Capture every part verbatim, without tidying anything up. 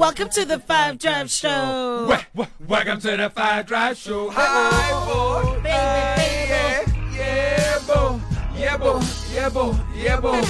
welcome to the Five Drive Show. Wel- wel- Welcome to the Five Drive Show. Hi, boy, baby, baby. Yeah, boy, yeah, boy, yeah, boy, yeah, boy.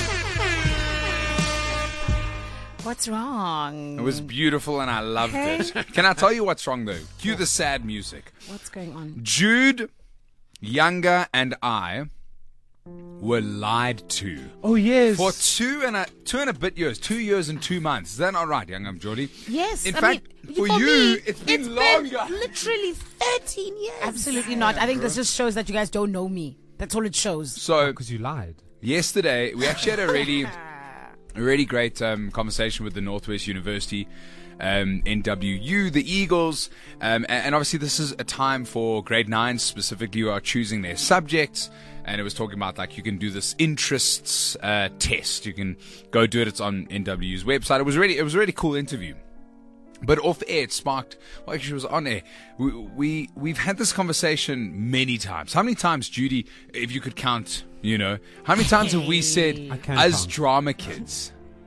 What's wrong? It was beautiful and I loved Hey. it. Can I tell you what's wrong though? Cue the sad music. What's going on? Jude, Younger, and I were lied to. Oh, yes. For two and a two and a bit years, two years and two months. Is that not right, young um, Geordie? Yes. In I fact, mean, for me, you, it's been longer. literally thirteen years. Absolutely not. I think this just shows that you guys don't know me. That's all it shows. So Because you lied. yesterday, we actually had a really, a really great um, conversation with the Northwest University um, N W U, the Eagles, um, and, and obviously this is a time for grade nines specifically who are choosing their subjects. And it was talking about like you can do this interests uh, test. You can go do it. It's on N W U's website. It was really, it was a really cool interview. But off air, it sparked. Well, actually, it was on air. We, we we've had this conversation many times. How many times, Judy, if you could count, you know, how many times have we said I can't as count. drama kids?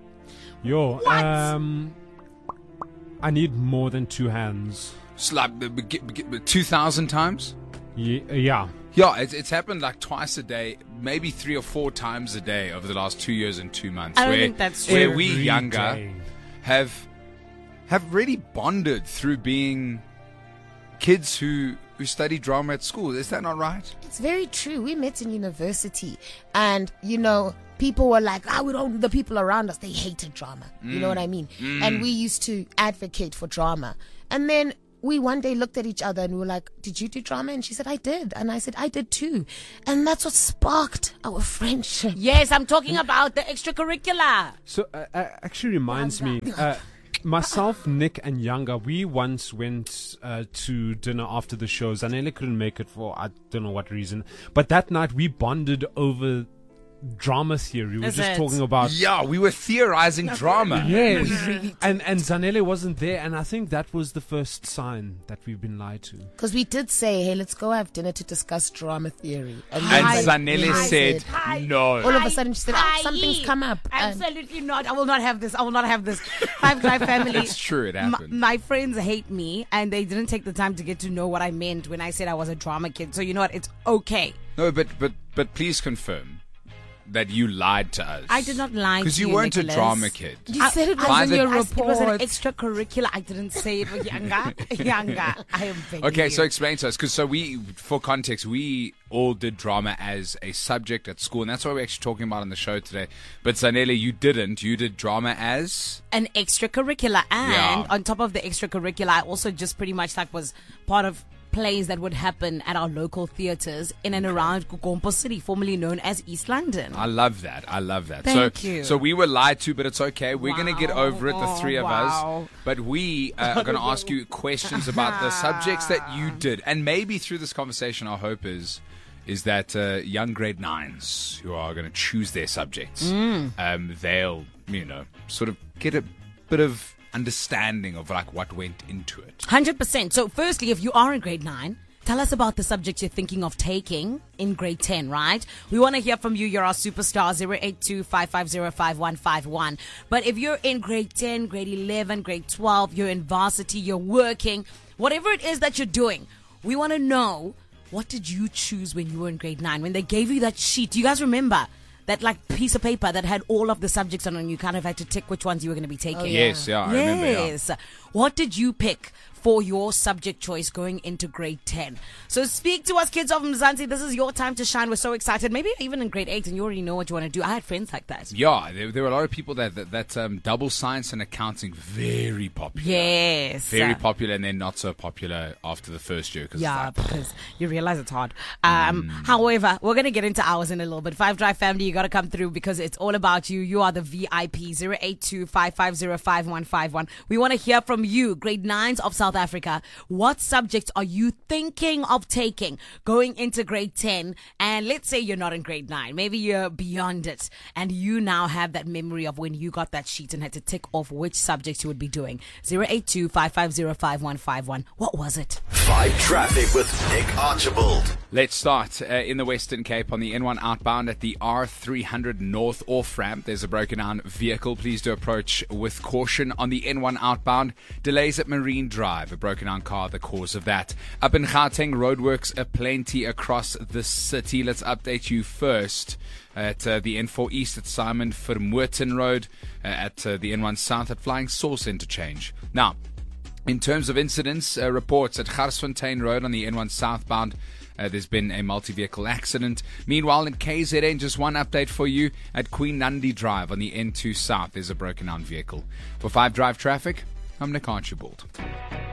Yo, um, I need more than two hands. It's like two thousand times. Ye- yeah. Yeah, it's, it's happened like twice a day, maybe three or four times a day over the last two years and two months. I don't where, think that's where true. we Every younger day. have have really bonded through being kids who who study drama at school. Is that not right? It's very true. We met in university, and you know, people were like, "Ah, we don't." The people around us, they hated drama. You know what I mean? And we used to advocate for drama. And then we one day looked at each other and we were like, "Did you do drama?" And she said, "I did." And I said, "I did too." And that's what sparked our friendship. Yes, I'm talking about the extracurricular. So, uh, uh, actually reminds me, uh, myself, Nick, and Younger, we once went uh, to dinner after the show. Zanele couldn't make it for I don't know what reason. But that night we bonded over drama theory. We were Is just it? talking about... Yeah, we were theorizing drama. Yes. and, and Zanele wasn't there. And I think that was the first sign that we've been lied to. Because we did say, "Hey, let's go have dinner to discuss drama theory." And then Zanele I said, no. all of a sudden she said, "Oh, something's come up." And Absolutely not. I will not have this. I will not have this. Five Drive family. It's true, it M- happened. my friends hate me, and they didn't take the time to get to know what I meant when I said I was a drama kid. So you know what? It's okay. No, but but but please confirm that you lied to us. I did not lie to Because you you, weren't Nicholas. a drama kid. you said it was Why in is it- your I s- It was an report. extracurricular. I didn't say it for younger. Younger. I am begging Okay, you. so explain to us, because so we, for context, we all did drama as a subject at school, and that's what we're actually talking about on the show today. But Zanele, you didn't. You did drama as an extracurricular, and Yeah. on top of the extracurricular, I also just pretty much like was part of plays that would happen at our local theatres in and around Kukompo City, formerly known as East London. I love that. I love that. Thank so, you. So we were lied to, but it's okay. We're going to get Wow. over it, the three of Wow. us. But we uh, are going to ask you questions about the subjects that you did, and maybe through this conversation, our hope is is that uh, young grade nines who are going to choose their subjects, Mm. um, they'll you know sort of get a bit of understanding of like what went into it. one hundred percent. So firstly, if you are in grade nine, tell us about the subject you're thinking of taking in grade ten, right? We want to hear from you. You're our superstar, zero eight two, five five zero, five one five one. But if you're in grade ten, grade eleven, grade twelve, you're in varsity, you're working, whatever it is that you're doing, we want to know, what did you choose when you were in grade nine? When they gave you that sheet, do you guys remember? That like piece of paper that had all of the subjects on it and you kind of had to tick which ones you were going to be taking. Yes, yeah, I remember. Yeah. Yes. What did you pick for your subject choice going into grade ten? So speak to us, kids of Mzansi. This is your time to shine. We're so excited. Maybe even in grade eight and you already know what you want to do. I had friends like that. Yeah, there, there were a lot of people that that, that um, double science and accounting very popular. Yes. Very popular, and then not so popular after the first year. Cause Yeah, it's like, because you realize it's hard. Um, However, we're going to get into ours in a little bit. Five Drive family, you got to come through because it's all about you. You are the V I P. zero eight two, five five zero, five one five one. We want to hear from you, grade nines of South Africa. What subjects are you thinking of taking going into grade ten? And let's say you're not in grade nine. Maybe you're beyond it. And you now have that memory of when you got that sheet and had to tick off which subjects you would be doing. zero eight two, five five zero, five one five one. What was it? five traffic with Nick Archibald. Let's start uh, in the Western Cape on the N one outbound at the R three hundred North off-ramp. There's a broken down vehicle. Please do approach with caution. On the N one outbound, delays at Marine Drive. A broken down car, the cause of that. Up in Gauteng, roadworks are plenty across the city. Let's update you first at uh, the N four East at Simon Vermoeten Road, uh, at uh, the N one South at Flying Sauce Interchange. Now, in terms of incidents, uh, reports at Garsfontein Road on the N one southbound, uh, there's been a multi-vehicle accident. Meanwhile, in K Z N, just one update for you. At Queen Nandi Drive on the N two South, there's a broken down vehicle. For five Drive Traffic, I'm Nick Archibald.